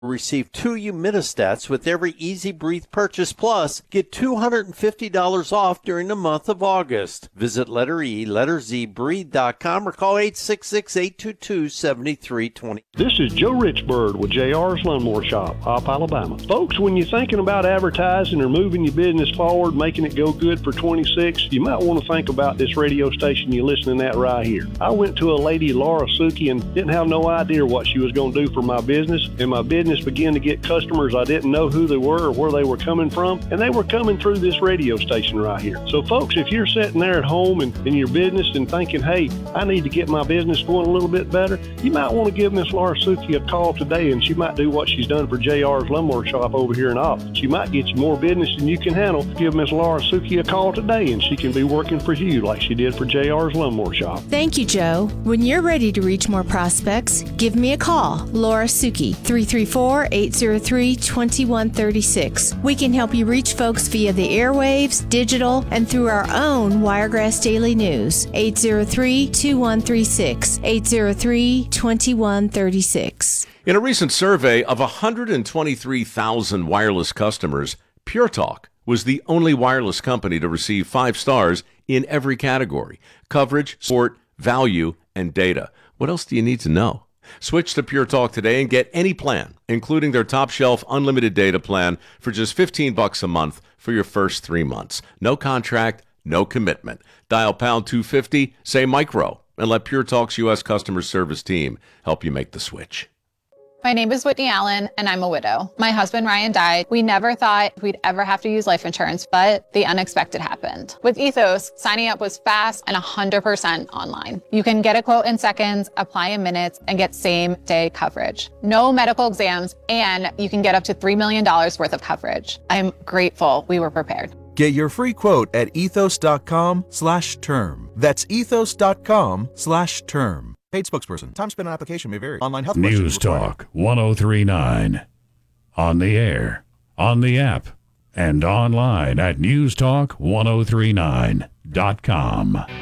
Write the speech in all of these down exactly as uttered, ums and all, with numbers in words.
Receive two humidistats with every Easy Breathe purchase, plus get two hundred fifty dollars off during the month of August. Visit letter E, letter Z, breathe dot com or call eight six six, eight two two, seven three two zero. This is Joe Richbird with J R's Lawnmower Shop, Opp, Alabama. Folks, when you're thinking about advertising or moving your business forward, making it go good for twenty-six, you might want to think about this radio station you're listening at right here. I went to a lady, Laura Suki, and didn't have no idea what she was going to do for my business, and my business began to get customers I didn't know who they were or where they were coming from, and they were coming through this radio station right here. So folks, if you're sitting there at home and in your business and thinking, hey, I need to get my business going a little bit better, you might want to give Miss Laura Suki a call today, and she might do what she's done for J R's Lawnmower Shop over here in Opp. She might get you more business than you can handle. Give Miss Laura Suki a call today, and she can be working for you like she did for J R's Lawnmower Shop. Thank you, Joe. When you're ready to reach more prospects, give me a call. Laura Suki, three three four, eight zero three, two one three six. We can help you reach folks via the airwaves, digital, and through our own Wiregrass Daily News. eight zero three, two one three six. eight zero three, two one three six. In a recent survey of one hundred twenty-three thousand wireless customers, Pure Talk was the only wireless company to receive five stars in every category: coverage, support, value, and data. What else do you need to know? Switch to Pure Talk today and get any plan, including their top shelf unlimited data plan, for just fifteen bucks a month for your first three months. No contract, no commitment. Dial pound two fifty, say micro, and let Pure Talk's U S customer service team help you make the switch. My name is Whitney Allen, and I'm a widow. My husband, Ryan, died. We never thought we'd ever have to use life insurance, but the unexpected happened. With Ethos, signing up was fast and one hundred percent online. You can get a quote in seconds, apply in minutes, and get same-day coverage. No medical exams, and you can get up to three million dollars worth of coverage. I'm grateful we were prepared. Get your free quote at ethos.com slash term. That's ethos.com slash term. Paid spokesperson. Time spent on application may vary. Online health News Talk one oh three point nine. On the air, on the app, and online at news talk ten thirty-nine dot com. All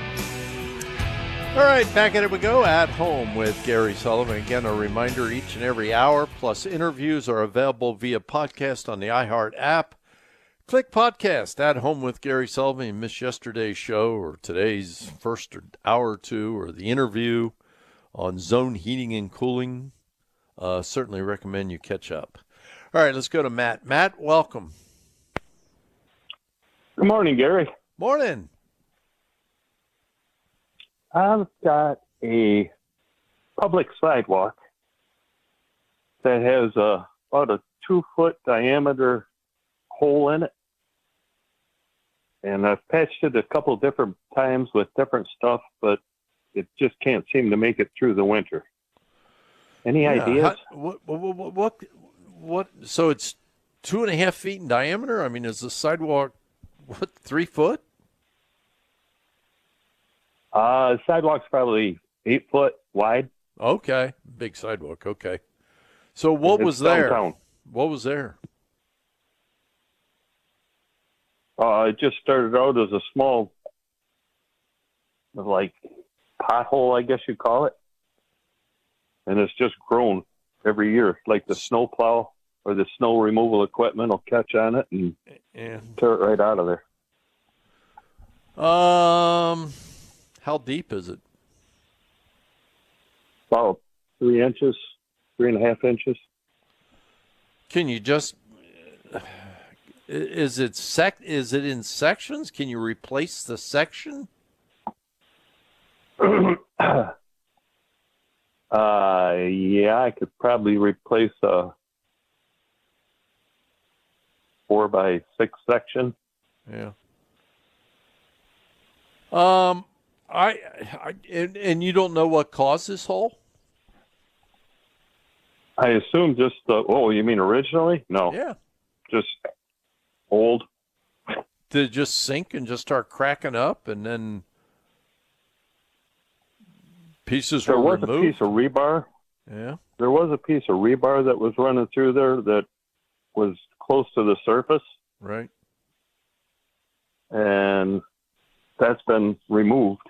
right, back at it we go. At Home with Gary Sullivan. Again, a reminder, each and every hour, plus interviews are available via podcast on the iHeart app. Click podcast, At Home with Gary Sullivan. You missed yesterday's show or today's first hour or two or the interview on zone heating and cooling. Uh, certainly recommend you catch up. All right, let's go to Matt. Matt, welcome. Good morning, Gary. Morning. I've got a public sidewalk that has a, about a two-foot diameter hole in it. And I've patched it a couple different times with different stuff, but it just can't seem to make it through the winter. Any yeah, ideas? How, what, what, what, what, so it's two and a half feet in diameter? I mean, is the sidewalk, what, three foot? Uh, the sidewalk's probably eight foot wide. Okay. Big sidewalk. Okay. So what it's was there? Downtown. What was there? Uh, it just started out as a small, like, pothole, I guess you'd call it. And it's just grown every year. Like the snow plow or the snow removal equipment will catch on it and yeah. tear it right out of there. Um, how deep is it? About three inches, three and a half inches. Can you just... Is it sec? Is it in sections? Can you replace the section? uh, yeah, I could probably replace a four by six section. Yeah. Um, I, I and, and you don't know what caused this hole? I assume just the. Oh, you mean originally? No. Yeah. Just. Old. Did it just sink and just start cracking up, and then pieces there were was removed? a piece of rebar. Yeah. There was a piece of rebar that was running through there that was close to the surface. Right. And that's been removed.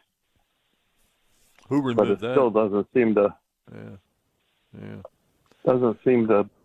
Who removed but it that? Still doesn't seem to. Yeah. Yeah. Doesn't seem to